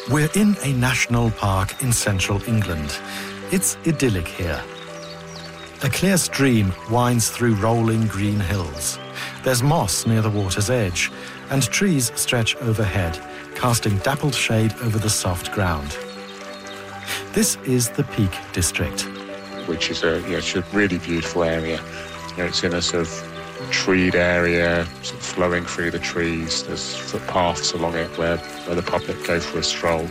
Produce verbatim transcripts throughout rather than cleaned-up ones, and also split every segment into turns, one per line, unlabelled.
We're in a national park in central England. It's idyllic here. A clear stream winds through rolling green hills. There's moss near the water's edge, and trees stretch overhead, casting dappled shade over the soft ground. This is the Peak District,
which is a, you know, it's a really beautiful area. You know, it's in a sort of treed area, sort of flowing through the trees. There's footpaths along it where, where the public go for a stroll.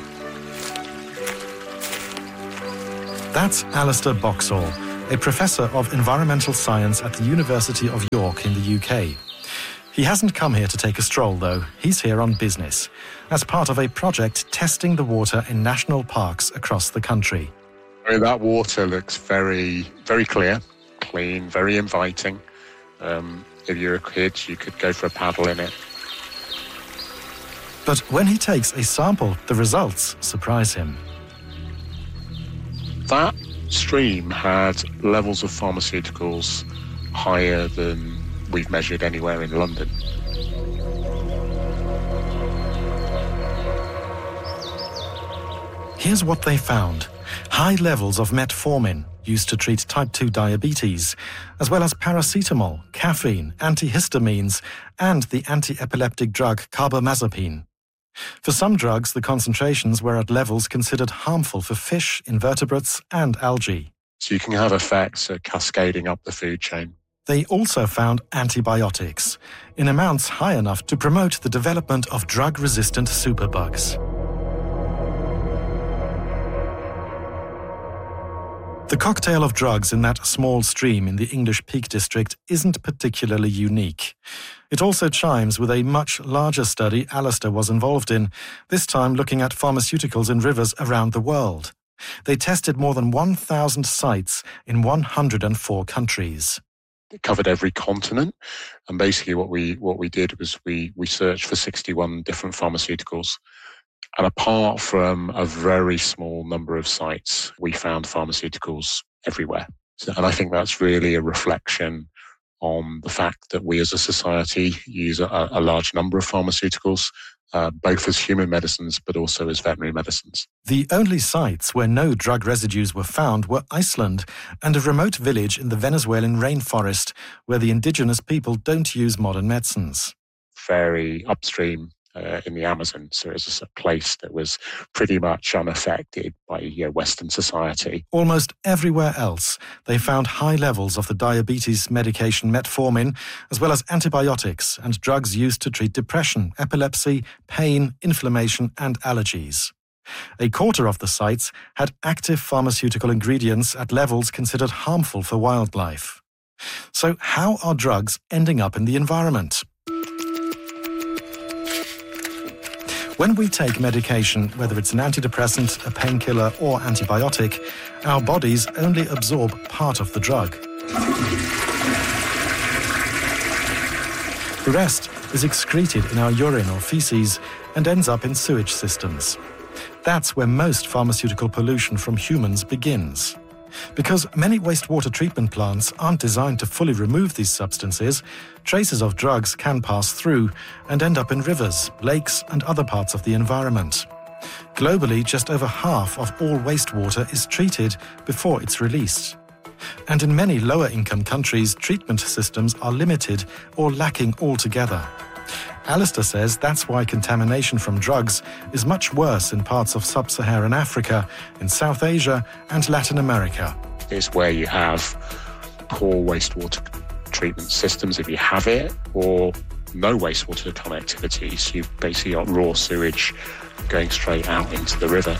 That's Alistair Boxall, a professor of environmental science at the University of York in the U K. He hasn't come here to take a stroll, though. He's here on business, as part of a project testing the water in national parks across the country.
I mean, that water looks very, very clear, clean, very inviting. Um, if you're a kid, you could go for a paddle in it.
But when he takes a sample, the results surprise him.
That stream had levels of pharmaceuticals higher than we've measured anywhere in London.
Here's what they found. High levels of metformin, used to treat type two diabetes, as well as paracetamol, caffeine, antihistamines, and the anti-epileptic drug carbamazepine. For some drugs, the concentrations were at levels considered harmful for fish, invertebrates, and algae.
So you can have effects of cascading up the food chain.
They also found antibiotics, in amounts high enough to promote the development of drug-resistant superbugs. The cocktail of drugs in that small stream in the English Peak District isn't particularly unique. It also chimes with a much larger study Alistair was involved in, this time looking at pharmaceuticals in rivers around the world. They tested more than one thousand sites in one hundred four countries.
It covered every continent, and basically what we what we did was we we searched for sixty-one different pharmaceuticals. And apart from a very small number of sites, we found pharmaceuticals everywhere. So, and I think that's really a reflection on the fact that we as a society use a, a large number of pharmaceuticals, uh, both as human medicines but also as veterinary medicines.
The only sites where no drug residues were found were Iceland and a remote village in the Venezuelan rainforest where the indigenous people don't use modern medicines.
Very upstream Uh, in the Amazon, so it's a place that was pretty much unaffected by uh, Western society.
Almost everywhere else, they found high levels of the diabetes medication metformin, as well as antibiotics and drugs used to treat depression, epilepsy, pain, inflammation, and allergies. A quarter of the sites had active pharmaceutical ingredients at levels considered harmful for wildlife. So how are drugs ending up in the environment? When we take medication, whether it's an antidepressant, a painkiller, or antibiotic, our bodies only absorb part of the drug. The rest is excreted in our urine or feces and ends up in sewage systems. That's where most pharmaceutical pollution from humans begins. Because many wastewater treatment plants aren't designed to fully remove these substances, traces of drugs can pass through and end up in rivers, lakes, and other parts of the environment. Globally, just over half of all wastewater is treated before it's released. And in many lower-income countries, treatment systems are limited or lacking altogether. Alistair says that's why contamination from drugs is much worse in parts of sub-Saharan Africa, in South Asia and Latin America.
It's where you have poor wastewater treatment systems, if you have it, or no wastewater connectivity. So you've basically got raw sewage going straight out into the river.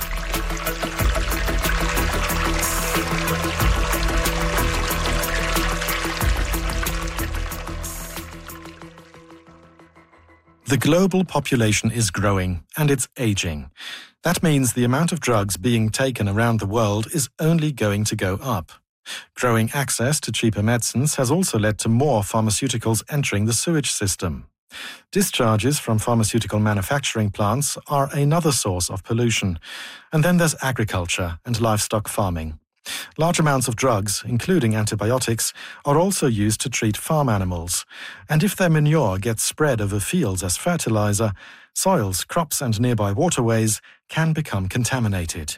The global population is growing and it's aging. That means the amount of drugs being taken around the world is only going to go up. Growing access to cheaper medicines has also led to more pharmaceuticals entering the sewage system. Discharges from pharmaceutical manufacturing plants are another source of pollution. And then there's agriculture and livestock farming. Large amounts of drugs, including antibiotics, are also used to treat farm animals. And if their manure gets spread over fields as fertilizer, soils, crops and nearby waterways can become contaminated.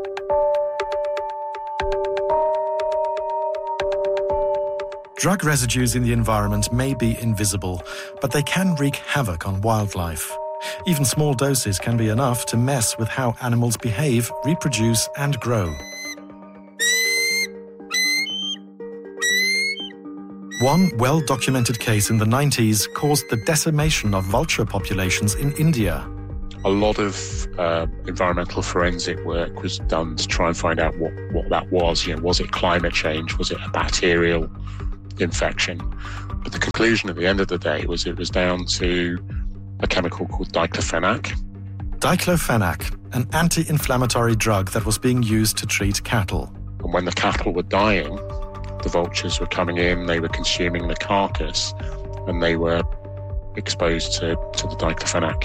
Drug residues in the environment may be invisible, but they can wreak havoc on wildlife. Even small doses can be enough to mess with how animals behave, reproduce and grow. One well-documented case in the nineties caused the decimation of vulture populations in India.
A lot of uh, environmental forensic work was done to try and find out what, what that was. You know, was it climate change? Was it a bacterial infection? But the conclusion at the end of the day was it was down to a chemical called diclofenac.
Diclofenac, an anti-inflammatory drug that was being used to treat cattle.
And when the cattle were dying, the vultures were coming in, they were consuming the carcass, and they were exposed to, to the diclofenac.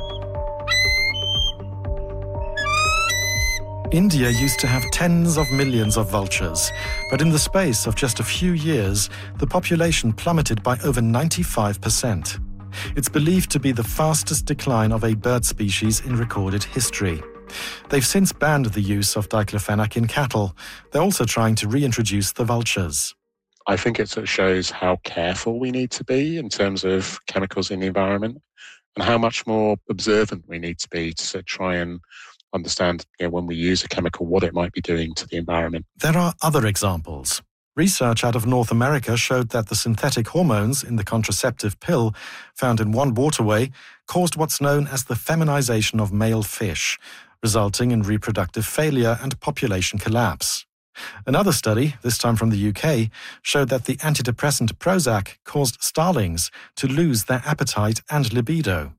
India used to have tens of millions of vultures, but in the space of just a few years, the population plummeted by over ninety-five percent. It's believed to be the fastest decline of a bird species in recorded history. They've since banned the use of diclofenac in cattle. They're also trying to reintroduce the vultures.
I think it sort of shows how careful we need to be in terms of chemicals in the environment and how much more observant we need to be to sort of try and understand, you know, when we use a chemical, what it might be doing to the environment.
There are other examples. Research out of North America showed that the synthetic hormones in the contraceptive pill found in one waterway caused what's known as the feminization of male fish, resulting in reproductive failure and population collapse. Another study, this time from the U K, showed that the antidepressant Prozac caused starlings to lose their appetite and libido.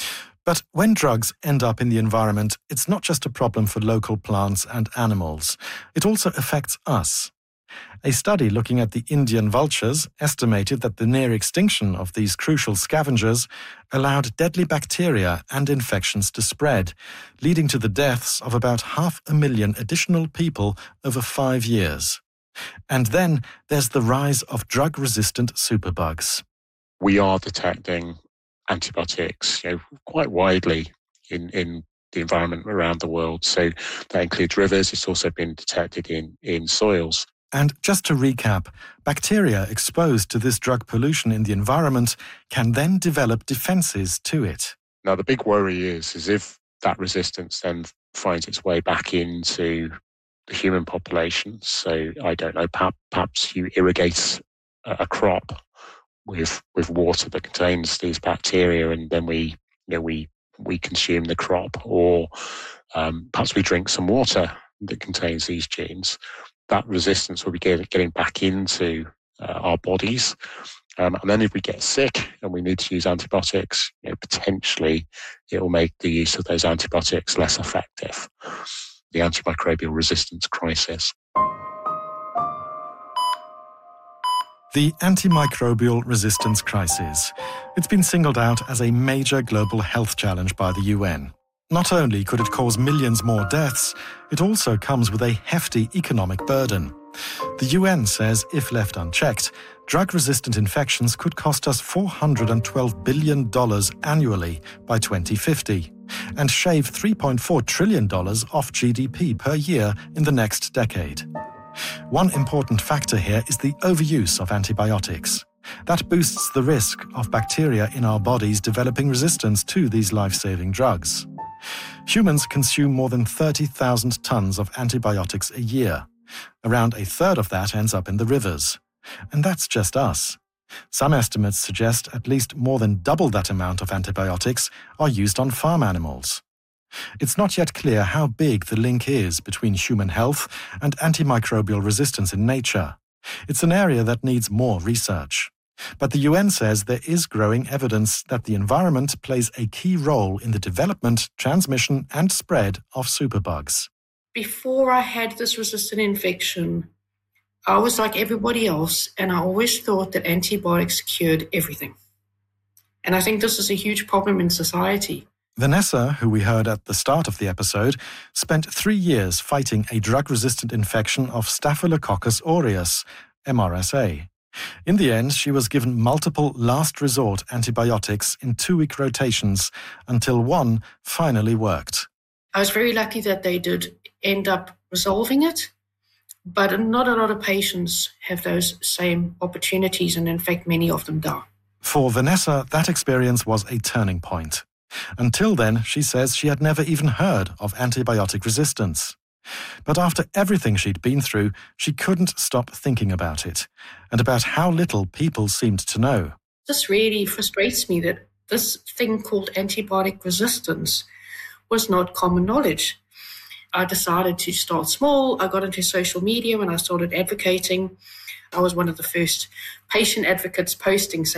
But when drugs end up in the environment, it's not just a problem for local plants and animals. It also affects us. A study looking at the Indian vultures estimated that the near extinction of these crucial scavengers allowed deadly bacteria and infections to spread, leading to the deaths of about half a million additional people over five years. And then there's the rise of drug-resistant superbugs.
We are detecting antibiotics, you know, quite widely in, in the environment around the world. So that includes rivers. It's also been detected in, in soils.
And just to recap, bacteria exposed to this drug pollution in the environment can then develop defenses to it.
Now, the big worry is, is if that resistance then finds its way back into the human population. So I don't know, perhaps you irrigate a crop with with water that contains these bacteria, and then we, you know, we we consume the crop, or um, perhaps we drink some water that contains these genes. That resistance will be get, getting back into uh, our bodies, um, and then if we get sick and we need to use antibiotics, you know, potentially it will make the use of those antibiotics less effective. The antimicrobial resistance crisis.
The antimicrobial resistance crisis. It's been singled out as a major global health challenge by the U N. Not only could it cause millions more deaths, it also comes with a hefty economic burden. The U N says if left unchecked, drug-resistant infections could cost us four hundred twelve billion dollars annually by twenty fifty and shave three point four trillion dollars off G D P per year in the next decade. One important factor here is the overuse of antibiotics. That boosts the risk of bacteria in our bodies developing resistance to these life-saving drugs. Humans consume more than thirty thousand tons of antibiotics a year. Around a third of that ends up in the rivers. And that's just us. Some estimates suggest at least more than double that amount of antibiotics are used on farm animals. It's not yet clear how big the link is between human health and antimicrobial resistance in nature. It's an area that needs more research. But the U N says there is growing evidence that the environment plays a key role in the development, transmission, and spread of superbugs.
Before I had this resistant infection, I was like everybody else, and I always thought that antibiotics cured everything. And I think this is a huge problem in society.
Vanessa, who we heard at the start of the episode, spent three years fighting a drug-resistant infection of Staphylococcus aureus, M R S A. In the end, she was given multiple last resort antibiotics in two-week rotations until one finally worked.
I was very lucky that they did end up resolving it, but not a lot of patients have those same opportunities, and in fact, many of them die.
For Vanessa, that experience was a turning point. Until then, she says she had never even heard of antibiotic resistance. But after everything she'd been through, she couldn't stop thinking about it, and about how little people seemed to know.
This really frustrates me that this thing called antibiotic resistance was not common knowledge. I decided to start small. I got into social media when I started advocating. I was one of the first patient advocates posting